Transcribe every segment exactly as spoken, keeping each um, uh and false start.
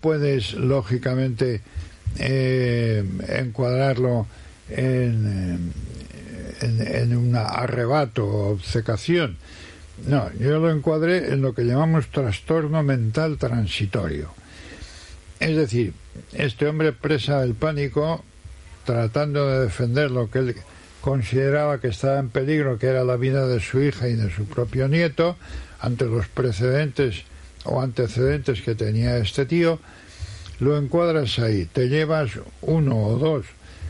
puedes, lógicamente, eh, encuadrarlo en, en, en un arrebato o obcecación. No, yo lo encuadré en lo que llamamos trastorno mental transitorio. Es decir, este hombre presa del pánico, tratando de defender lo que él consideraba que estaba en peligro, que era la vida de su hija y de su propio nieto, ante los precedentes o antecedentes que tenía este tío, lo encuadras ahí. Te llevas uno o dos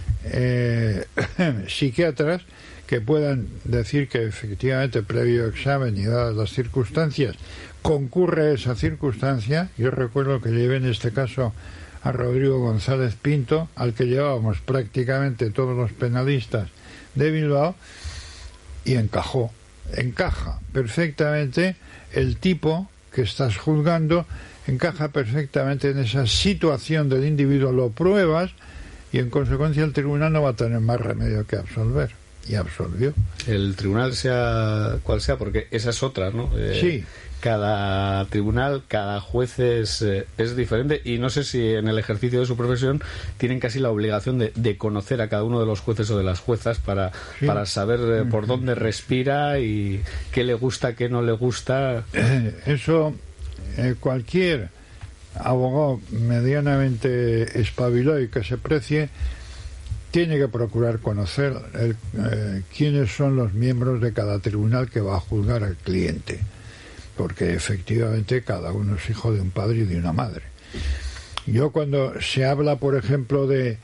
eh, psiquiatras que puedan decir que efectivamente, previo examen y dadas las circunstancias, concurre esa circunstancia. Yo recuerdo que llevé en este caso a Rodrigo González Pinto, al que llevábamos prácticamente todos los penalistas de Bilbao, y encajó, encaja perfectamente. El tipo que estás juzgando encaja perfectamente en esa situación del individuo, lo pruebas y en consecuencia el tribunal no va a tener más remedio que absolver, y absolvió. El tribunal sea cual sea, porque esa es otra, ¿no? Eh, sí. Cada tribunal, cada juez es, eh, es diferente, y no sé si en el ejercicio de su profesión tienen casi la obligación de, de conocer a cada uno de los jueces o de las juezas para, sí. para saber eh, por dónde respira y qué le gusta, qué no le gusta. Eh, eso eh, cualquier abogado medianamente espabilado y que se precie tiene que procurar conocer el, eh, quiénes son los miembros de cada tribunal que va a juzgar al cliente, porque efectivamente cada uno es hijo de un padre y de una madre. Yo, cuando se habla, por ejemplo, de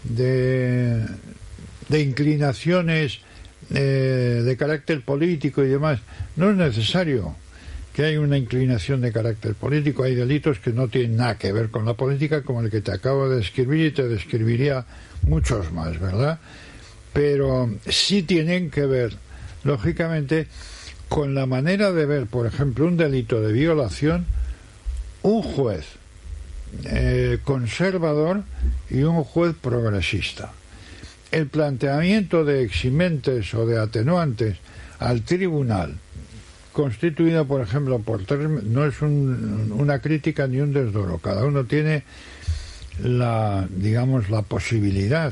de, de inclinaciones eh, de carácter político y demás, no es necesario que haya una inclinación de carácter político. Hay delitos que no tienen nada que ver con la política, como el que te acabo de describir, y te describiría muchos más, ¿verdad? Pero sí tienen que ver, lógicamente, con la manera de ver, por ejemplo, un delito de violación, un juez eh, conservador y un juez progresista. El planteamiento de eximentes o de atenuantes al tribunal, constituido, por ejemplo, por tres, no es un, una crítica ni un desdoro. Cada uno tiene la, digamos, la posibilidad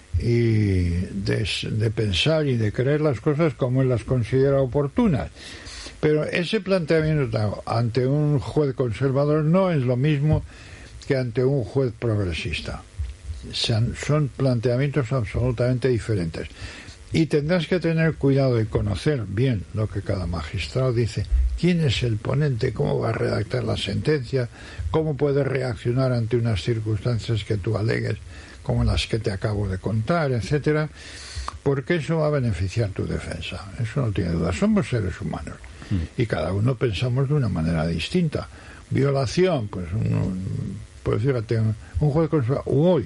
y de, de pensar y de creer las cosas como él las considera oportunas, pero ese planteamiento ante un juez conservador no es lo mismo que ante un juez progresista. Son, son planteamientos absolutamente diferentes, y tendrás que tener cuidado de conocer bien lo que cada magistrado dice, quién es el ponente, cómo va a redactar la sentencia, cómo puede reaccionar ante unas circunstancias que tú alegues, como las que te acabo de contar, etcétera, porque eso va a beneficiar tu defensa. Eso no tiene duda. Somos seres humanos mm. y cada uno pensamos de una manera distinta. Violación, pues, un, pues fíjate, un juez conservador hoy,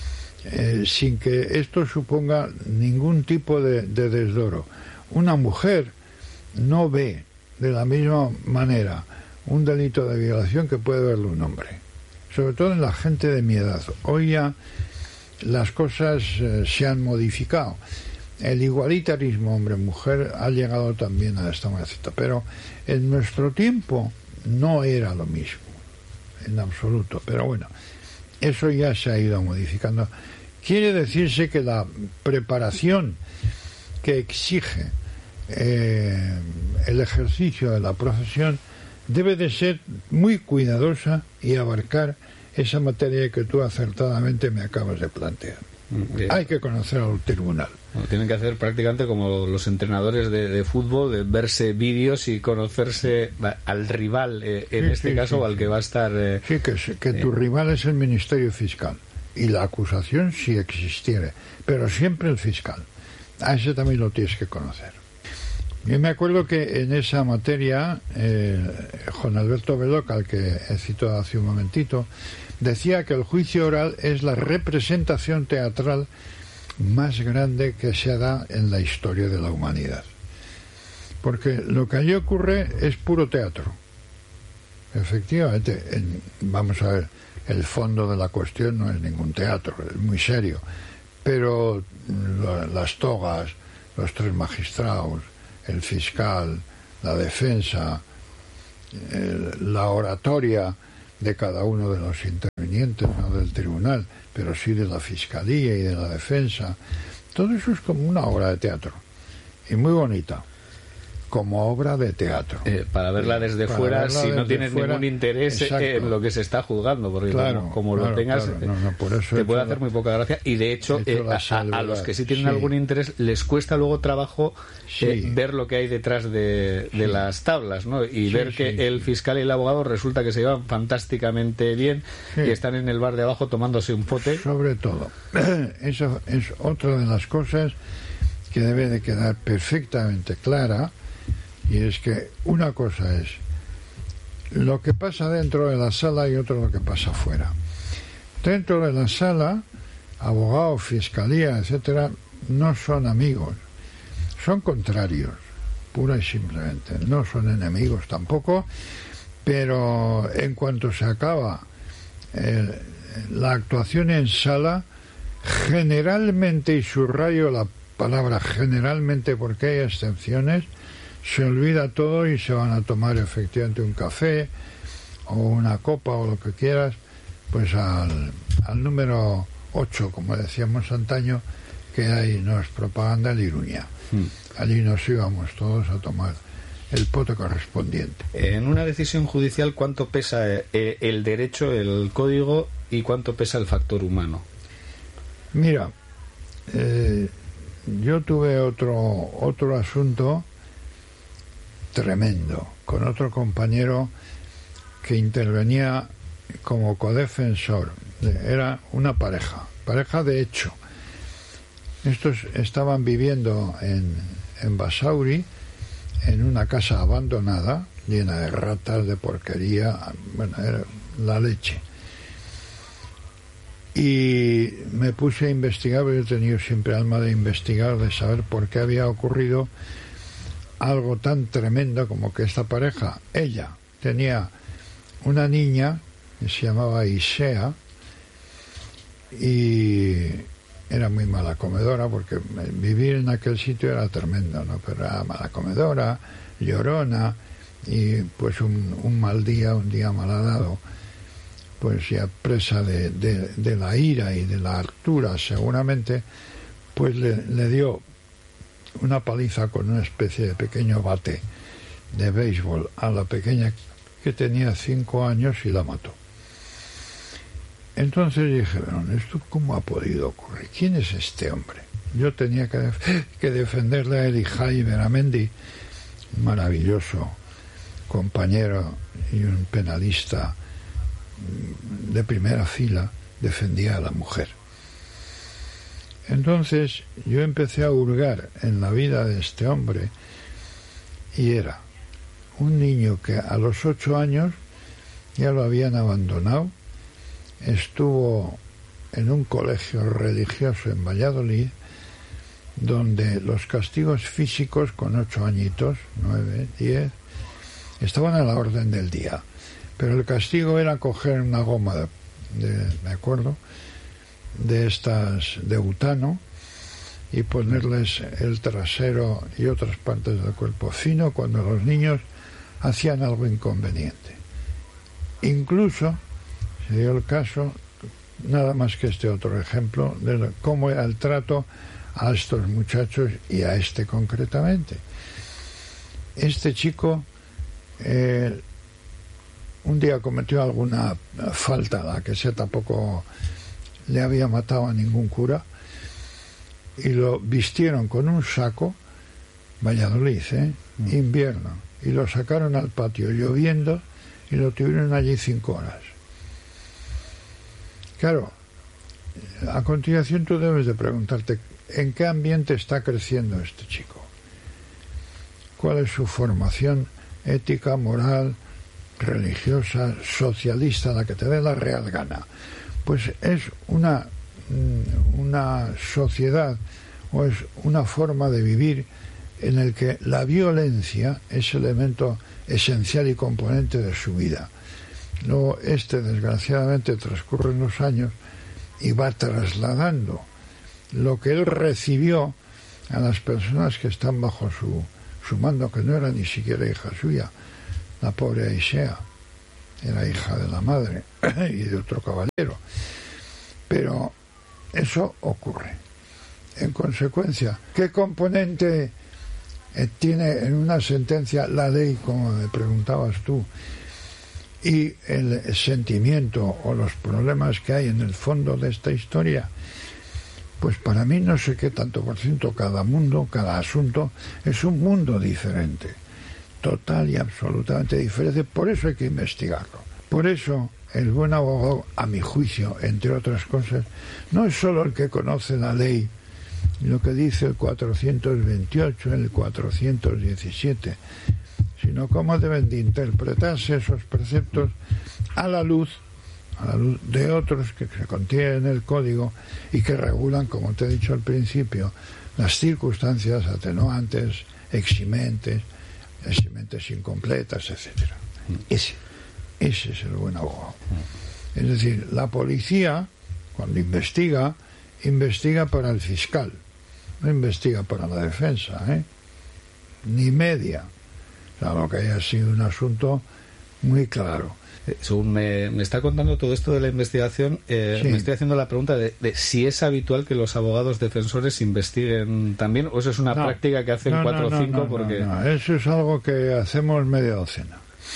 eh, sin que esto suponga ningún tipo de, de desdoro. Una mujer no ve de la misma manera un delito de violación que puede verlo un hombre, sobre todo en la gente de mi edad. Hoy ya las cosas eh, se han modificado. El igualitarismo hombre-mujer ha llegado también a esta maceta, pero en nuestro tiempo no era lo mismo, en absoluto. Pero bueno, eso ya se ha ido modificando. Quiere decirse que la preparación que exige eh, el ejercicio de la profesión debe de ser muy cuidadosa y abarcar esa materia que tú acertadamente me acabas de plantear. Bien. Hay que conocer al tribunal. Bueno, tienen que hacer prácticamente como los entrenadores de, de fútbol, de verse vídeos y conocerse al rival, eh, en sí, este sí, caso, sí, o al que va a estar... Eh, sí, que, que eh, tu rival es el Ministerio Fiscal. Y la acusación si existiere, pero siempre el fiscal. A ese también lo tienes que conocer. Yo me acuerdo que en esa materia, eh, Juan Alberto Beloc, al que he citado hace un momentito, decía que el juicio oral es la representación teatral más grande que se da en la historia de la humanidad. Porque lo que allí ocurre es puro teatro. Efectivamente, en, vamos a ver, el fondo de la cuestión no es ningún teatro, es muy serio. Pero lo, las togas, los tres magistrados, el fiscal, la defensa, el, la oratoria de cada uno de los intervinientes, no del tribunal, pero sí de la fiscalía y de la defensa. Todo eso es como una obra de teatro, y muy bonita, como obra de teatro. Eh, para verla desde para fuera, verla si desde no tienes fuera, ningún interés exacto. en lo que se está juzgando, porque claro, como, como claro, lo tengas, claro. no, no, por eso te puede hacer la, muy poca gracia, y de hecho, eh, a, a los que sí tienen sí. algún interés les cuesta luego trabajo sí. eh, ver lo que hay detrás de, de sí. las tablas, ¿no? Y sí, ver sí, que sí. el fiscal y el abogado resulta que se llevan fantásticamente bien sí. y están en el bar de abajo tomándose un pote. Sobre todo, eso es otra de las cosas que debe de quedar perfectamente clara. Y es que una cosa es lo que pasa dentro de la sala y otra lo que pasa afuera. Dentro de la sala, abogados, fiscalía, etcétera, no son amigos, son contrarios, pura y simplemente. No son enemigos tampoco, pero en cuanto se acaba el, la actuación en sala, generalmente, y subrayo la palabra generalmente porque hay excepciones, se olvida todo y se van a tomar efectivamente un café o una copa o lo que quieras, pues al, al número ocho, como decíamos antaño, que ahí no es propaganda, el Iruña. Mm. Allí nos íbamos todos a tomar el pote correspondiente. En una decisión judicial, ¿cuánto pesa el derecho, el código, y cuánto pesa el factor humano? Mira, eh, yo tuve otro otro asunto tremendo, con otro compañero que intervenía como codefensor. Era una pareja, pareja de hecho. Estos estaban viviendo en, en Basauri, en una casa abandonada, llena de ratas, de porquería, bueno, era la leche. Y me puse a investigar, porque yo he tenido siempre alma de investigar, de saber por qué había ocurrido algo tan tremendo como que esta pareja, ella tenía una niña que se llamaba Isea y era muy mala comedora, porque vivir en aquel sitio era tremendo, ¿no? Pero era mala comedora, llorona, y pues un, un mal día, un día malhadado, pues ya presa de, de, de la ira y de la altura seguramente, pues le, le dio una paliza con una especie de pequeño bate de béisbol a la pequeña, que tenía cinco años, y la mató. Entonces dije, bueno, ¿esto cómo ha podido ocurrir? ¿Quién es este hombre? Yo tenía que, def- que defenderle a él, y Jaime Beramendi, un maravilloso compañero y un penalista de primera fila, defendía a la mujer. Entonces yo empecé a hurgar en la vida de este hombre, y era un niño que a los ocho años ya lo habían abandonado, estuvo en un colegio religioso en Valladolid, donde los castigos físicos con ocho añitos, nueve, diez, estaban a la orden del día, pero el castigo era coger una goma de, de, de acuerdo, de estas de butano, y ponerles el trasero y otras partes del cuerpo fino cuando los niños hacían algo inconveniente. Incluso se dio el caso, nada más que este otro ejemplo, de cómo era el trato a estos muchachos, y a este concretamente. Este chico eh, un día cometió alguna falta, la que sea, tampoco le había matado a ningún cura, y lo vistieron con un saco, Valladolid, ¿eh? Mm. invierno, y lo sacaron al patio lloviendo, y lo tuvieron allí cinco horas. Claro, a continuación tú debes de preguntarte en qué ambiente está creciendo este chico, cuál es su formación ética, moral, religiosa, socialista, la que te dé la real gana. Pues es una una sociedad, o es una forma de vivir en el que la violencia es elemento esencial y componente de su vida. Luego este, desgraciadamente, transcurren los años y va trasladando lo que él recibió a las personas que están bajo su, su mando, que no era ni siquiera hija suya, la pobre Aisea. era hija de la madre y de otro caballero. Pero eso ocurre. En consecuencia, ¿qué componente eh, tiene en una sentencia la ley, como me preguntabas tú, y el sentimiento o los problemas que hay en el fondo de esta historia? Pues para mí no sé qué tanto por ciento cada mundo, cada asunto, es un mundo diferente, total y absolutamente diferente. Por eso hay que investigarlo. Por eso el buen abogado, a mi juicio, entre otras cosas, no es solo el que conoce la ley, lo que dice el cuatrocientos veintiocho, el cuatrocientos diecisiete, sino cómo deben de interpretarse esos preceptos a la luz a la luz de otros que se contienen en el código y que regulan, como te he dicho al principio, las circunstancias atenuantes, eximentes, eximentes incompletas, etcétera. Ese, ese es el buen abogado. Es decir, la policía, cuando investiga, investiga para el fiscal, no investiga para la defensa, ¿eh? Ni media. O sea, lo que haya sido un asunto muy claro. Según me, me está contando todo esto de la investigación, eh, sí. me estoy haciendo la pregunta de, de si es habitual que los abogados defensores investiguen también, o eso es una no, práctica que hacen no, cuatro no, o cinco. No, no, porque no, no. Eso es algo que hacemos media docena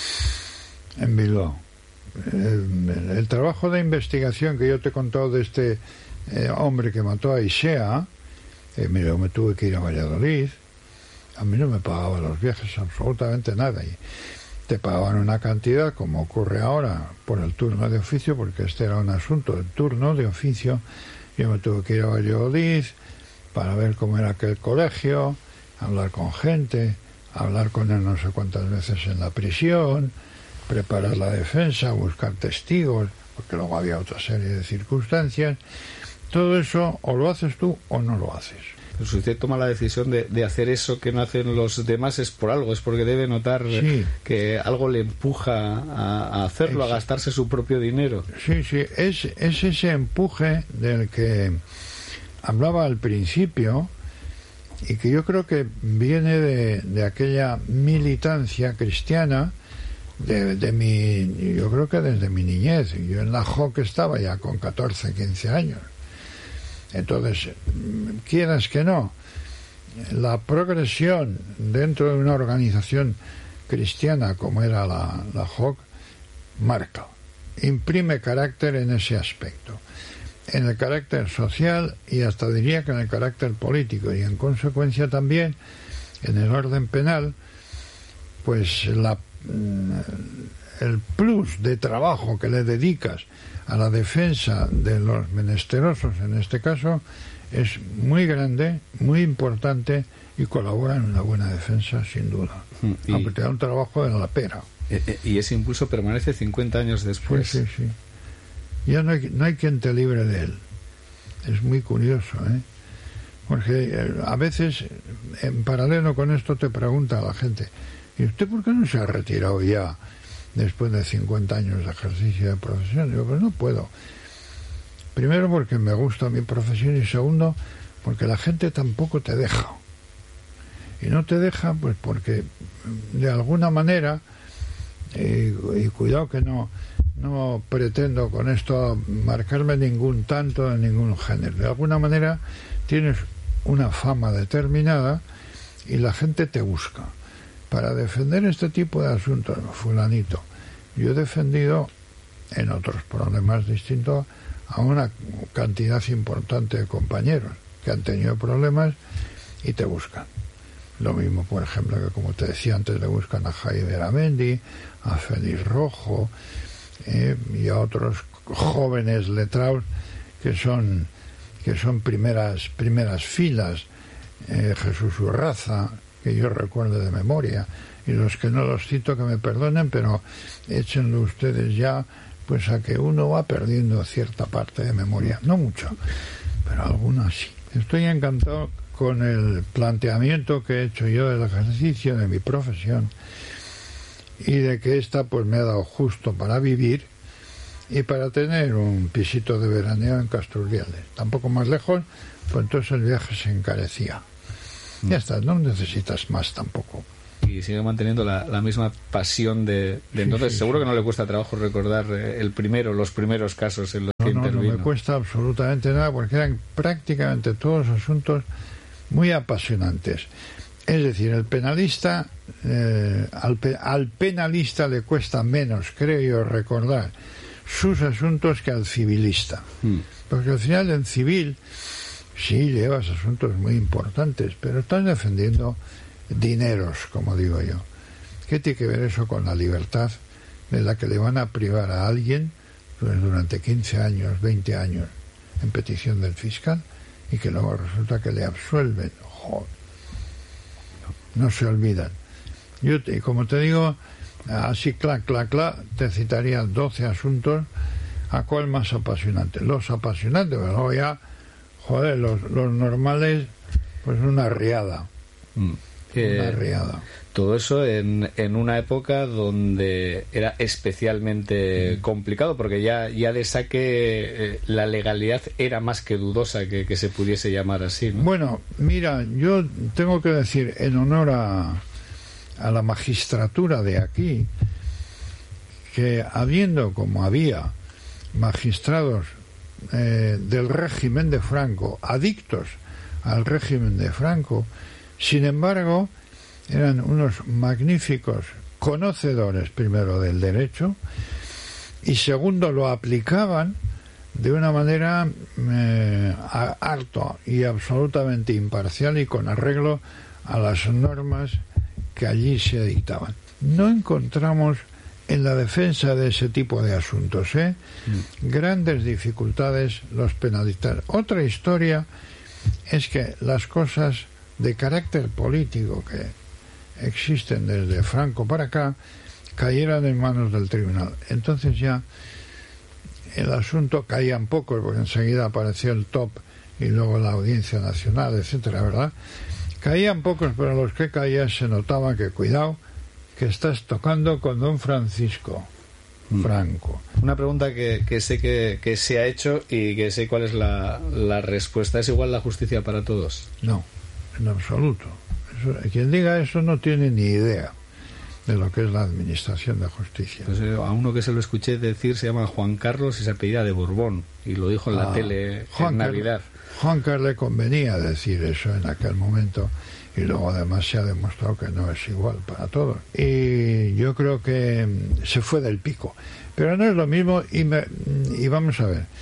en Bilbao. El, el trabajo de investigación que yo te he contado de este eh, hombre que mató a Isea, eh, mira, yo me tuve que ir a Valladolid, a mí no me pagaba los viajes absolutamente nada, y te pagaban una cantidad, como ocurre ahora, por el turno de oficio, porque este era un asunto del turno de oficio. Yo me tuve que ir a Valladolid para ver cómo era aquel colegio, hablar con gente, hablar con él no sé cuántas veces en la prisión, preparar la defensa, buscar testigos, porque luego había otra serie de circunstancias. Todo eso o lo haces tú o no lo haces. Pero si usted toma la decisión de, de hacer eso que no hacen los demás, es por algo, es porque debe notar sí. que algo le empuja a, a hacerlo, es, a gastarse su propio dinero. Sí, sí, es, es ese empuje del que hablaba al principio y que yo creo que viene de, de aquella militancia cristiana de, de mi, yo creo que desde mi niñez. Yo en la J O C estaba ya con catorce, quince años. Entonces, quieras que no, la progresión dentro de una organización cristiana como era la, la J O C marca, imprime carácter en ese aspecto, en el carácter social y hasta diría que en el carácter político, y en consecuencia también en el orden penal, pues la, el plus de trabajo que le dedicas a la defensa de los menesterosos, en este caso, es muy grande, muy importante, y colabora en una buena defensa, sin duda. Y, aunque te da un trabajo de la pera. Y ese impulso permanece cincuenta años después. Sí, sí, sí. Ya no hay, no hay quien te libre de él. Es muy curioso, ¿eh? Porque a veces, en paralelo con esto, te pregunta a la gente, ¿y usted por qué no se ha retirado ya después de cincuenta años de ejercicio de profesión? Digo, pues no puedo. Primero porque me gusta mi profesión, y segundo porque la gente tampoco te deja. Y no te deja pues porque de alguna manera, eh, y cuidado que no, no pretendo con esto marcarme ningún tanto de ningún género. De alguna manera tienes una fama determinada y la gente te busca. Para defender este tipo de asuntos, fulanito, yo he defendido en otros problemas distintos a una cantidad importante de compañeros que han tenido problemas y te buscan. Lo mismo, por ejemplo, que como te decía antes, le buscan a Jaime Aramendi, a Félix Rojo eh, y a otros jóvenes letrados que son que son primeras primeras filas, eh, Jesús Urraza, que yo recuerdo de memoria, y los que no los cito que me perdonen, pero échenlo ustedes ya, pues a que uno va perdiendo cierta parte de memoria, no mucho, pero algunas sí. Estoy encantado con el planteamiento que he hecho yo del ejercicio de mi profesión y de que esta pues me ha dado justo para vivir y para tener un pisito de veraneo en Casturriales, tampoco más lejos, pues entonces el viaje se encarecía. Ya está, no necesitas más tampoco. y sigue manteniendo la, la misma pasión de, de entonces. Sí, sí, seguro sí. que no le cuesta trabajo recordar el primero, los primeros casos en los no, que no, intervino. No me cuesta absolutamente nada, porque eran prácticamente todos asuntos muy apasionantes. Es decir, el penalista, eh, al, pe, al penalista le cuesta menos, creo yo, recordar sus asuntos que al civilista. Mm. Porque al final en civil sí llevas asuntos muy importantes, pero estás defendiendo dineros, como digo yo. ¿Qué tiene que ver eso con la libertad de la que le van a privar a alguien pues, durante quince años, veinte años en petición del fiscal y que luego resulta que le absuelven? Joder. No se olvidan. Yo, te, como te digo, así, clac, clac, clac, te citaría doce asuntos. ¿A cuál más apasionante? Los apasionantes, pero luego ya, joder, los, los normales, pues una riada. Mm. Una riada. Todo eso en, en una época donde era especialmente mm. complicado, porque ya, ya de saque eh, la legalidad era más que dudosa que, que se pudiese llamar así, ¿no? Bueno, mira, yo tengo que decir, en honor a, a la magistratura de aquí, que habiendo como había magistrados eh, del régimen de Franco, adictos al régimen de Franco, sin embargo, eran unos magníficos conocedores, primero, del derecho, y segundo, lo aplicaban de una manera eh, harto y absolutamente imparcial y con arreglo a las normas que allí se dictaban. No encontramos en la defensa de ese tipo de asuntos, ¿eh? Mm. grandes dificultades los penalistas. Otra historia es que las cosas de carácter político que existen desde Franco para acá cayeran en manos del tribunal. Entonces ya el asunto caían pocos, porque enseguida apareció el T O P y luego la Audiencia Nacional, etcétera, ¿verdad? Caían pocos, pero los que caían se notaba que, cuidado, que estás tocando con don Francisco Franco. Una pregunta que, que sé que, que se ha hecho y que sé cuál es la, la respuesta. ¿Es igual la justicia para todos? No, en absoluto. Eso, quien diga eso no tiene ni idea de lo que es la administración de justicia. Pues, eh, a uno que se lo escuché decir se llama Juan Carlos y se apellida de Borbón, y lo dijo en la ah, tele Juan en Navidad. Juan Carlos le convenía decir eso en aquel momento, y luego además se ha demostrado que no es igual para todos. Y yo creo que se fue del pico. Pero no es lo mismo, y, me, y vamos a ver,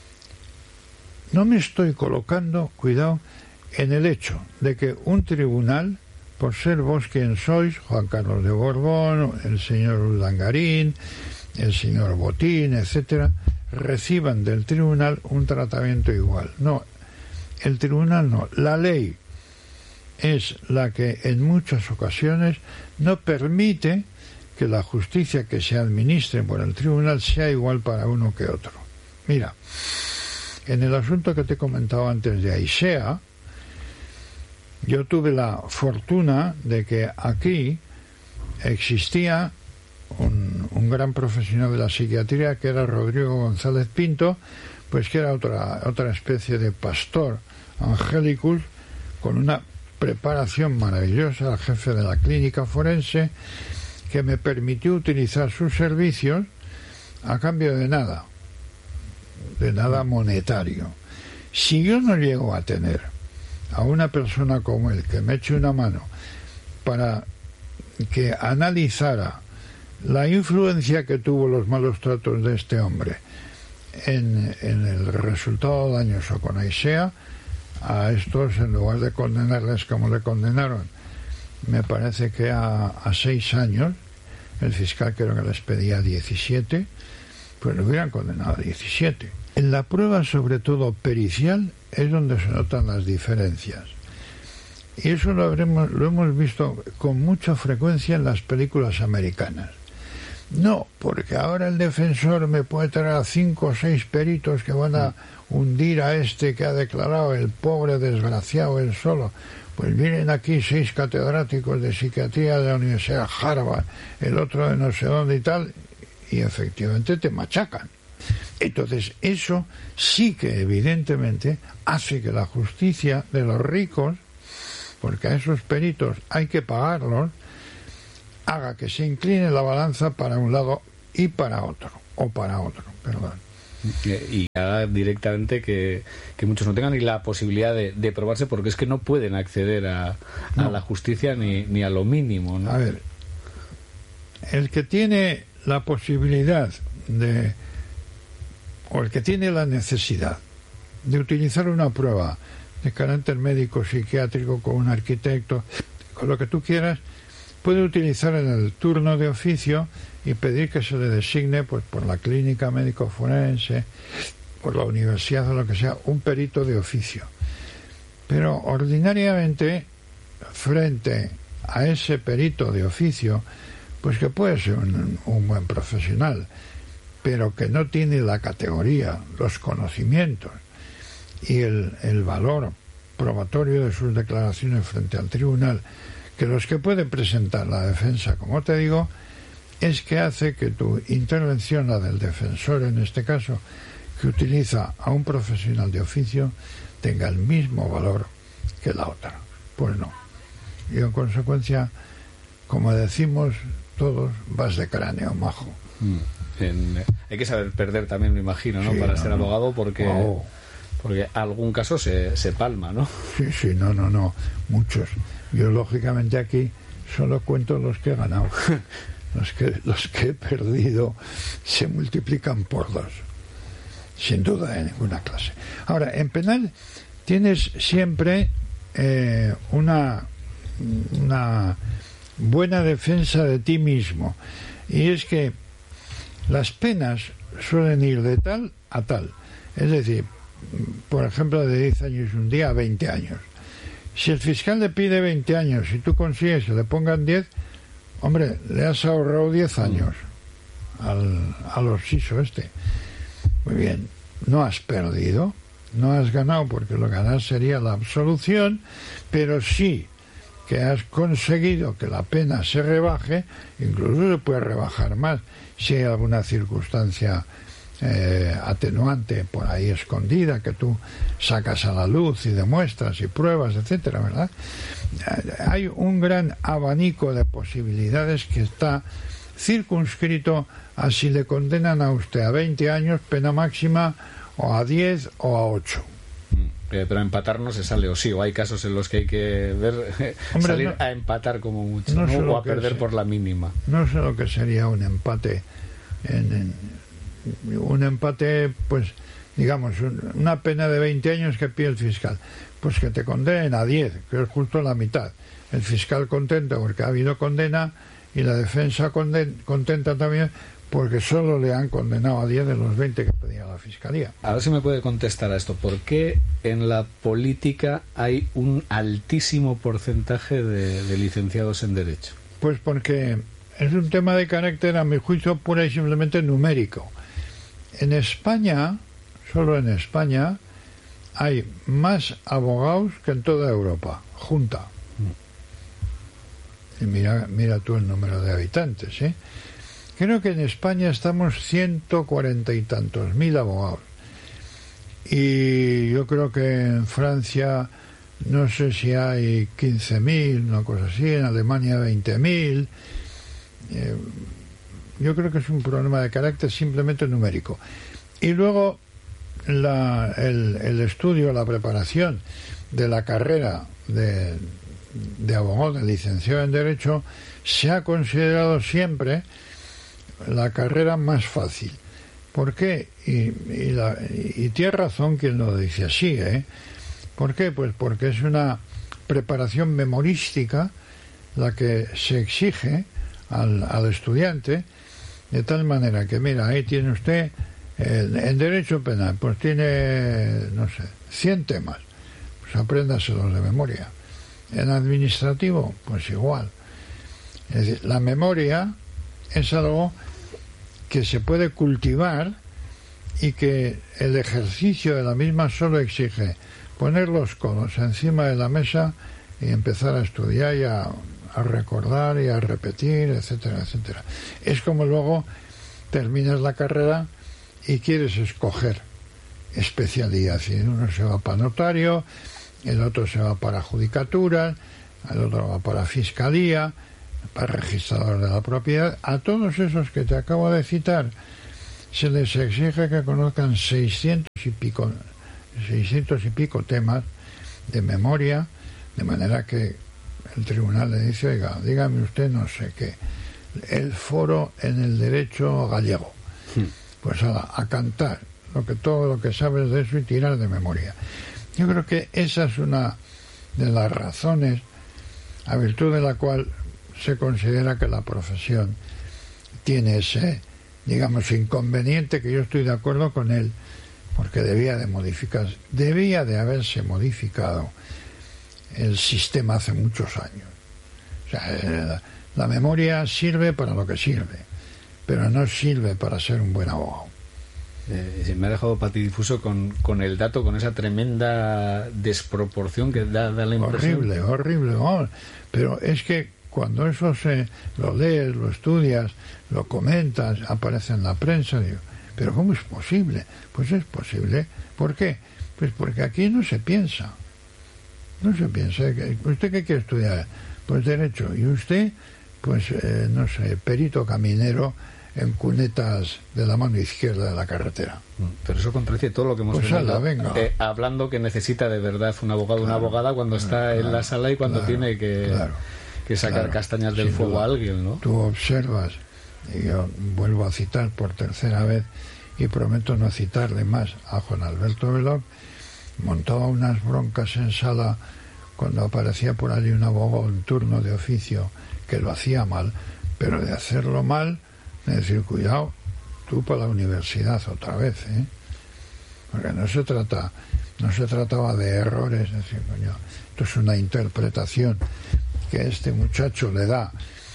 no me estoy colocando, cuidado, en el hecho de que un tribunal, por ser vos quien sois, Juan Carlos de Borbón, el señor Urdangarín, el señor Botín, etcétera, reciban del tribunal un tratamiento igual. No, el tribunal no, la ley es la que en muchas ocasiones no permite que la justicia que se administre por el tribunal sea igual para uno que otro. Mira, en el asunto que te he comentado antes de Aisea, yo tuve la fortuna de que aquí existía un, un gran profesional de la psiquiatría, que era Rodrigo González Pinto, pues que era otra, otra especie de pastor angelicus, con una preparación maravillosa, el jefe de la clínica forense, que me permitió utilizar sus servicios a cambio de nada, de nada monetario. Si yo no llego a tener a una persona como él que me eche una mano para que analizara la influencia que tuvo los malos tratos de este hombre en, en el resultado dañoso con Aisea, a estos, en lugar de condenarles como le condenaron, me parece que a, a seis años, el fiscal creo que les pedía diecisiete, pues lo hubieran condenado a diecisiete. En la prueba, sobre todo pericial, es donde se notan las diferencias. Y eso lo, habremos, lo hemos visto con mucha frecuencia en las películas americanas. No, porque ahora el defensor me puede traer a cinco o seis peritos que van a hundir a este que ha declarado el pobre desgraciado él solo. Pues vienen aquí seis catedráticos de psiquiatría de la Universidad de Harvard, el otro de no sé dónde y tal, y efectivamente te machacan. Entonces eso sí que evidentemente hace que la justicia de los ricos, porque a esos peritos hay que pagarlos, haga que se incline la balanza para un lado y para otro, o para otro, perdón. Y haga directamente que, que muchos no tengan ni la posibilidad de, de probarse, porque es que no pueden acceder a, no. a la justicia ni, ni a lo mínimo, ¿no? A ver, el que tiene la posibilidad de, o el que tiene la necesidad de utilizar una prueba de carácter médico, psiquiátrico, con un arquitecto, con lo que tú quieras, puede utilizar en el turno de oficio y pedir que se le designe, pues por la clínica médico forense, por la universidad o lo que sea, un perito de oficio. Pero ordinariamente, frente a ese perito de oficio, pues que puede ser un, un buen profesional, pero que no tiene la categoría, los conocimientos y el, el valor probatorio de sus declaraciones frente al tribunal, que los que puede presentar la defensa, como te digo, es que hace que tu intervención, la del defensor en este caso, que utiliza a un profesional de oficio, tenga el mismo valor que la otra. Pues no. Y en consecuencia, como decimos todos, vas de cráneo, majo. Mm. En, hay que saber perder también, me imagino, ¿no? Sí, para no, ser abogado, porque... Wow. Porque algún caso se, se palma, ¿no? Sí, sí, no, no, no, muchos. Yo, lógicamente, aquí solo cuento los que he ganado. Los que, los que he perdido se multiplican por dos. Sin duda, de ninguna clase. Ahora, en penal tienes siempre eh, una, una buena defensa de ti mismo. Y es que las penas suelen ir de tal a tal. Es decir, por ejemplo, de diez años un día a veinte años. Si el fiscal le pide veinte años y tú consigues que le pongan diez, hombre, le has ahorrado diez años al, al orsiso este. Muy bien, no has perdido, no has ganado, porque lo ganar sería la absolución, pero sí que has conseguido que la pena se rebaje, incluso se puede rebajar más si hay alguna circunstancia Eh, atenuante por ahí escondida que tú sacas a la luz y demuestras y pruebas, etcétera, ¿verdad? Hay un gran abanico de posibilidades que está circunscrito a si le condenan a usted a veinte años, pena máxima, o a diez o a ocho. Eh, pero a empatar no se sale, o sí, o hay casos en los que hay que ver Hombre, salir no, a empatar como mucho, no, ¿no? o a perder es, por la mínima. No sé lo que sería un empate en, en un empate, pues digamos, una pena de veinte años que pide el fiscal, pues que te condenen a diez, que es justo la mitad. El fiscal contento porque ha habido condena y la defensa conden, contenta también porque solo le han condenado a diez de los veinte que pedía la fiscalía. A ver si me puede contestar a esto. ¿Por qué en la política hay un altísimo porcentaje de, de licenciados en Derecho? Pues porque es un tema de carácter, a mi juicio, pura y simplemente numérico. En España, solo en España, hay más abogados que en toda Europa, junta. Y mira, mira tú el número de habitantes, ¿eh? Creo que en España estamos ciento cuarenta y tantos mil abogados. Y yo creo que en Francia, no sé si hay quince mil, una cosa así, en Alemania veinte mil. Eh, Yo creo que es un problema de carácter simplemente numérico. Y luego la, el, el estudio, la preparación de la carrera de, de abogado, de licenciado en Derecho, se ha considerado siempre la carrera más fácil. ¿Por qué? Y, y, la, y tiene razón quien lo dice así, ¿eh? ¿Por qué? Pues porque es una preparación memorística la que se exige al, al estudiante, de tal manera que, mira, ahí tiene usted el, en Derecho Penal, pues tiene, no sé, cien temas, pues apréndaselos de memoria. En Administrativo, pues igual. Es decir, la memoria es algo que se puede cultivar y que el ejercicio de la misma solo exige poner los codos encima de la mesa y empezar a estudiar y a a recordar y a repetir, etcétera, etcétera. Es como luego terminas la carrera y quieres escoger especialidad. Y uno se va para notario, el otro se va para judicatura, el otro va para fiscalía. para registrador de la propiedad. A todos esos que te acabo de citar se les exige que conozcan seiscientos y pico seiscientos y pico temas de memoria, de manera que el tribunal le dice, oiga, dígame usted no sé qué, el foro en el derecho gallego, sí. Pues a, a cantar lo que todo lo que sabes de eso y tirar de memoria. Yo creo que esa es una de las razones a virtud de la cual se considera que la profesión tiene ese, digamos, inconveniente, que yo estoy de acuerdo con él, porque debía de modificar, debía de haberse modificado el sistema hace muchos años. O sea, la, la memoria sirve para lo que sirve, pero no sirve para ser un buen abogado. Eh, me ha dejado patidifuso con, con el dato, con esa tremenda desproporción que da, da la impresión. Horrible, horrible. Oh, pero es que cuando eso se lo lees, lo estudias, lo comentas, aparece en la prensa, digo, ¿pero cómo es posible? Pues es posible. ¿Por qué? Pues porque aquí no se piensa. No se piensa. ¿Usted qué quiere estudiar? Pues Derecho. Y usted, pues, eh, no sé, perito caminero en cunetas de la mano izquierda de la carretera. Pero eso contradice todo lo que hemos pues venido, venga. Eh, hablando que necesita de verdad un abogado o claro, una abogada cuando claro, está claro, en la sala y cuando claro, tiene que, claro, que sacar claro, castañas del fuego duda. A alguien, ¿no? Tú observas, y yo vuelvo a citar por tercera vez y prometo no citarle más a Juan Alberto Belloc, montaba unas broncas en sala cuando aparecía por allí un abogado en turno de oficio que lo hacía mal, pero de hacerlo mal, es decir, cuidado, tú para la universidad otra vez, ¿eh? Porque no se trata, no se trataba de errores, es decir, coño, esto es una interpretación que este muchacho le da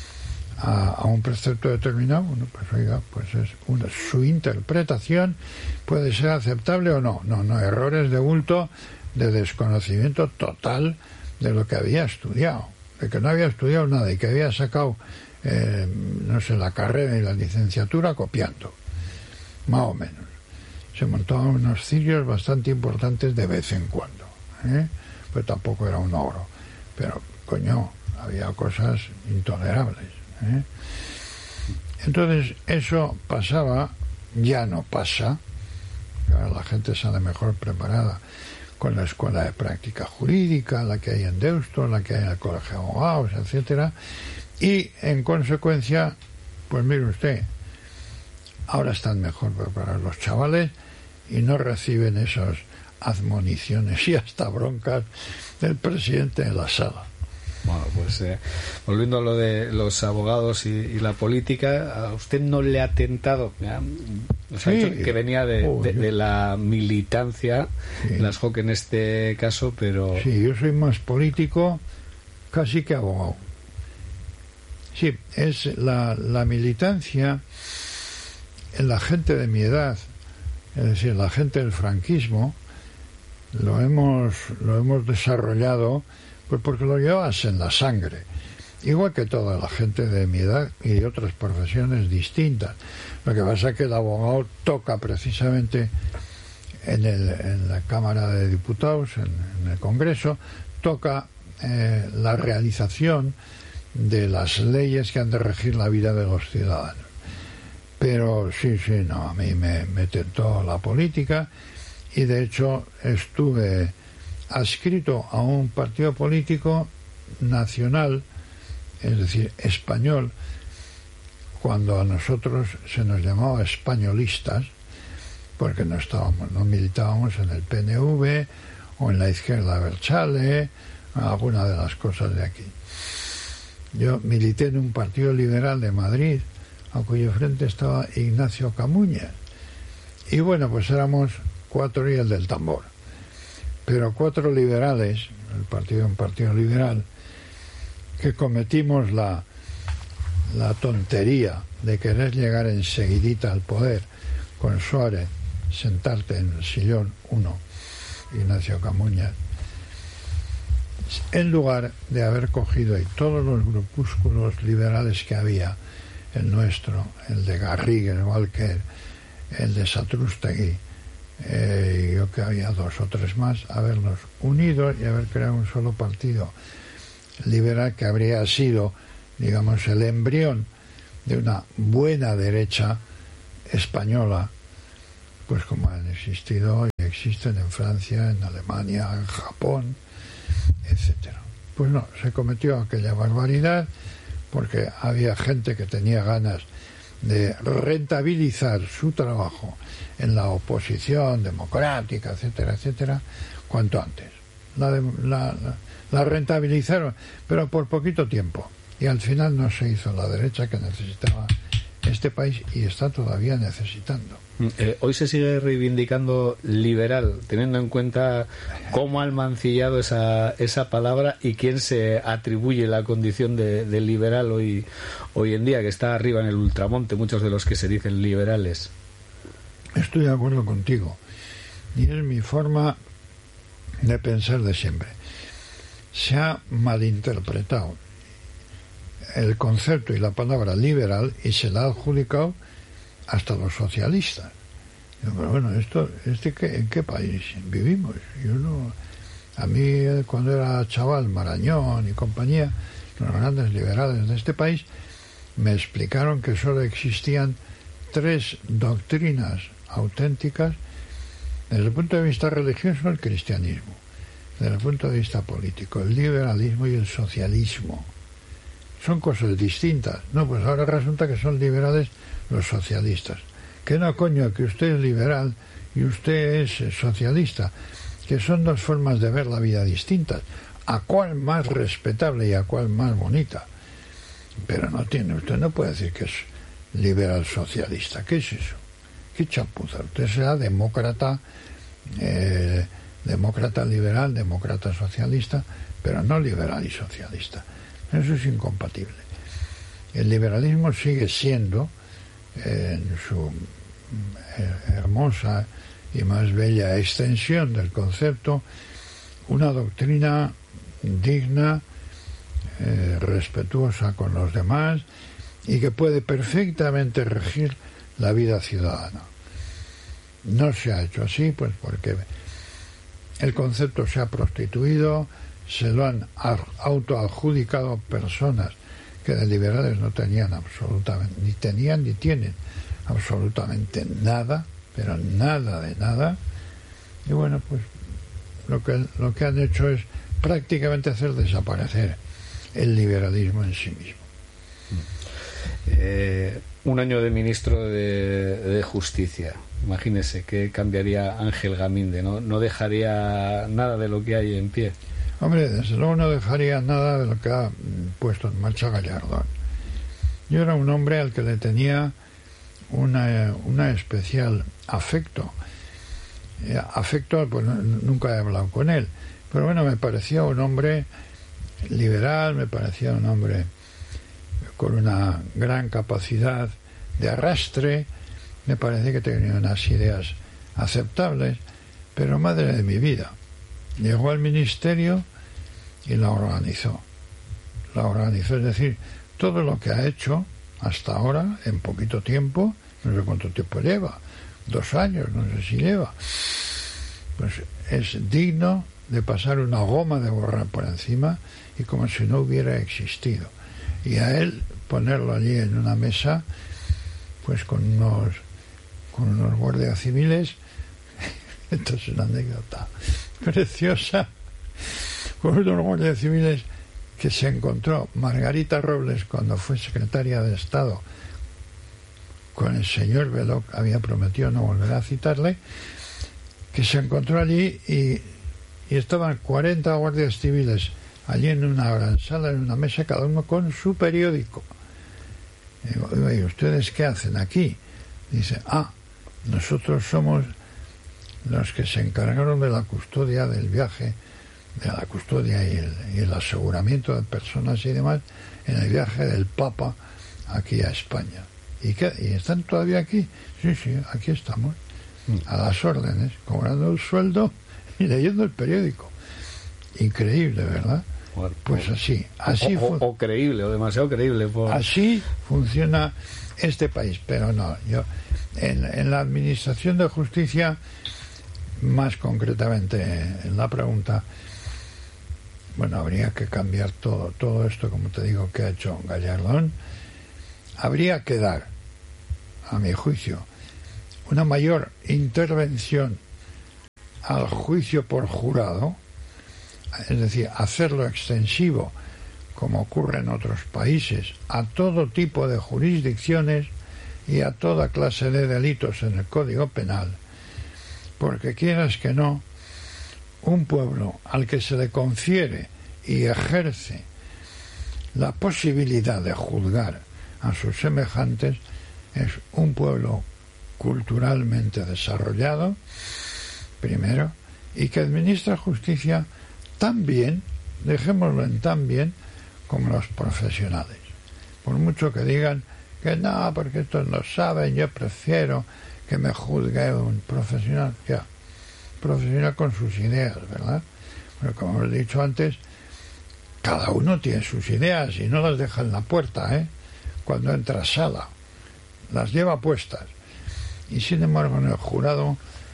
a, a un precepto determinado. Bueno, pues oiga, pues es una, su interpretación puede ser aceptable o no. No, no, errores de bulto, de desconocimiento total de lo que había estudiado, de que no había estudiado nada y que había sacado Eh, no sé, la carrera y la licenciatura copiando, más o menos. Se montaban unos cirios bastante importantes de vez en cuando, ¿eh? Pues tampoco era un oro, pero coño, había cosas intolerables, ¿eh? Entonces eso pasaba, ya no pasa. Ahora la gente sale mejor preparada con la escuela de práctica jurídica, la que hay en Deusto, la que hay en el colegio de abogados, etcétera. Y en consecuencia, pues mire usted, ahora están mejor preparados los chavales y no reciben esas admoniciones y hasta broncas del presidente de la sala. Bueno, pues eh, volviendo a lo de los abogados y, y la política, ¿a usted no le ha tentado? ¿Ya? Nos sí. ha dicho que venía de, oh, de, de la militancia, sí. las J O C en este caso, pero... Sí, yo soy más político casi que abogado. Sí, es la, la militancia en la gente de mi edad, es decir, la gente del franquismo, lo hemos, lo hemos desarrollado pues porque lo llevas en la sangre, igual que toda la gente de mi edad y de otras profesiones distintas. Lo que pasa es que el abogado toca precisamente en, el, en la Cámara de Diputados, en, en el Congreso, toca eh, la realización de las leyes que han de regir la vida de los ciudadanos. Pero sí, sí, no, a mí me, me tentó la política y de hecho estuve adscrito a un partido político nacional, es decir, español, cuando a nosotros se nos llamaba españolistas, porque no estábamos, no militábamos en el P N V o en la izquierda Abertzale, alguna de las cosas de aquí. Yo milité en un partido liberal de Madrid, a cuyo frente estaba Ignacio Camuñas. Y bueno, pues éramos cuatro y el del tambor. Pero cuatro liberales, el partido un partido liberal, que cometimos la, la tontería de querer llegar enseguidita al poder con Suárez, sentarte en el sillón uno, Ignacio Camuñas, en lugar de haber cogido ahí todos los grupúsculos liberales que había, el nuestro, el de Garrigue, el Walker, el de Satrústegui, eh, yo que había dos o tres más, habernos unido y haber creado un solo partido liberal que habría sido digamos, el embrión de una buena derecha española, pues como han existido y existen en Francia, en Alemania, en Japón, etcétera. Pues no, se cometió aquella barbaridad porque había gente que tenía ganas de rentabilizar su trabajo en la oposición democrática, etcétera, etcétera, cuanto antes. La, de, la, la, la rentabilizaron, pero por poquito tiempo. Y al final no se hizo la derecha que necesitaba este país y está todavía necesitando. Eh, hoy se sigue reivindicando liberal, teniendo en cuenta cómo han mancillado esa, esa palabra y quién se atribuye la condición de, de liberal hoy, hoy en día, que está arriba en el ultramonte, muchos de los que se dicen liberales. Estoy de acuerdo contigo. Y es mi forma de pensar de siempre. Se ha malinterpretado el concepto y la palabra liberal y se la ha adjudicado hasta los socialistas. Pero bueno, esto, este que, ¿en qué país vivimos? Yo no, a mí cuando era chaval, Marañón y compañía, los grandes liberales de este país, me explicaron que solo existían tres doctrinas auténticas desde el punto de vista religioso: el cristianismo, desde el punto de vista político, el liberalismo y el socialismo. Son cosas distintas. No, pues ahora resulta que son liberales los socialistas. Que no, coño, que usted es liberal y usted es socialista. Que son dos formas de ver la vida distintas. A cuál más respetable y a cuál más bonita. Pero no tiene, usted no puede decir que es liberal socialista. ¿Qué es eso? ¿Qué chapuza? Usted será demócrata, eh, demócrata liberal, demócrata socialista, pero no liberal y socialista. Eso es incompatible. El liberalismo sigue siendo, eh, en su eh, hermosa y más bella extensión del concepto, una doctrina digna, eh, respetuosa con los demás y que puede perfectamente regir la vida ciudadana. No se ha hecho así, pues porque el concepto se ha prostituido, se lo han autoadjudicado personas que de liberales no tenían absolutamente, ni tenían ni tienen absolutamente nada, pero nada de nada. Y bueno, pues lo que, lo que han hecho es prácticamente hacer desaparecer el liberalismo en sí mismo. Eh, un año de ministro de, de Justicia. Imagínese que cambiaría Ángel Gaminde, ¿no? No dejaría nada de lo que hay en pie. Hombre, desde luego no dejaría nada de lo que ha puesto en marcha Gallardón. Yo era un hombre al que le tenía una, una especial afecto. Eh, afecto, pues nunca he hablado con él. Pero bueno, me parecía un hombre liberal, me parecía un hombre con una gran capacidad de arrastre, me parece que tenía unas ideas aceptables, pero madre de mi vida. Llegó al ministerio y la organizó. La organizó, es decir, todo lo que ha hecho hasta ahora, en poquito tiempo, no sé cuánto tiempo lleva, dos años, no sé si lleva, pues es digno de pasar una goma de borrar por encima y como si no hubiera existido. Y a él ponerlo allí en una mesa, pues con unos, con unos guardias civiles, esto es una anécdota preciosa, con unos guardias civiles que se encontró Margarita Robles cuando fue secretaria de Estado con el señor Belloc, había prometido no volver a citarle, que se encontró allí y, y estaban cuarenta guardias civiles allí en una gran sala, en una mesa, cada uno con su periódico. Y digo, ¿y ustedes qué hacen aquí? Dice, ah, nosotros somos los que se encargaron de la custodia del viaje, de la custodia y el, y el aseguramiento de personas y demás en el viaje del Papa aquí a España. ¿Y qué? ¿Y están todavía aquí? Sí, sí, aquí estamos, a las órdenes, cobrando el sueldo y leyendo el periódico. Increíble, ¿verdad? Bueno, pues así, así o, o, o creíble, o demasiado creíble. Por... Así funciona este país, pero no, yo en, en la administración de justicia, más concretamente en la pregunta, bueno, habría que cambiar todo, todo esto, como te digo, que ha hecho Gallardón. Habría que dar, a mi juicio, una mayor intervención al juicio por jurado, es decir, hacerlo extensivo, como ocurre en otros países, a todo tipo de jurisdicciones y a toda clase de delitos en el Código Penal, porque quieras que no, un pueblo al que se le confiere y ejerce la posibilidad de juzgar a sus semejantes es un pueblo culturalmente desarrollado, primero, y que administra justicia tan bien, dejémoslo en tan bien, como los profesionales. Por mucho que digan que no, porque estos no saben, yo prefiero que me juzgue un profesional, ya, profesional con sus ideas, ¿verdad? Pero como he dicho antes, cada uno tiene sus ideas y no las deja en la puerta, ¿eh? Cuando entra a sala, las lleva puestas. Y sin embargo, en el jurado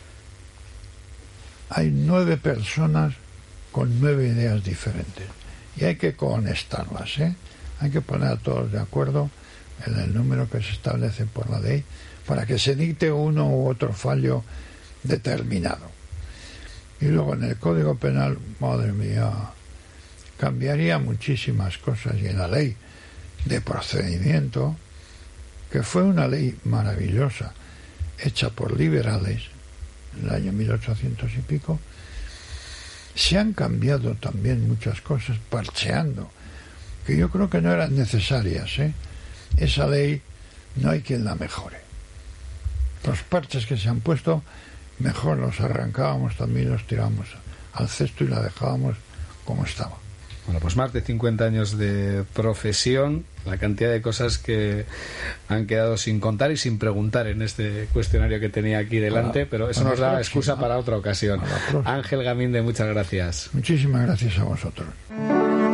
hay nueve personas con nueve ideas diferentes. Y hay que cohonestarlas, ¿eh? Hay que poner a todos de acuerdo en el número que se establece por la ley para que se dicte uno u otro fallo determinado. Y luego en el Código Penal, madre mía, cambiaría muchísimas cosas. Y en la ley de procedimiento, que fue una ley maravillosa, hecha por liberales en el año mil ochocientos y pico, se han cambiado también muchas cosas, parcheando, que yo creo que no eran necesarias, ¿eh? Esa ley no hay quien la mejore. Los parches que se han puesto, mejor los arrancábamos también, los tirábamos al cesto y la dejábamos como estaba. Bueno, pues más de cincuenta años de profesión, la cantidad de cosas que han quedado sin contar y sin preguntar en este cuestionario que tenía aquí delante, para, pero eso nos da excusa para otra ocasión. Ángel Gaminde, muchas gracias. Muchísimas gracias a vosotros.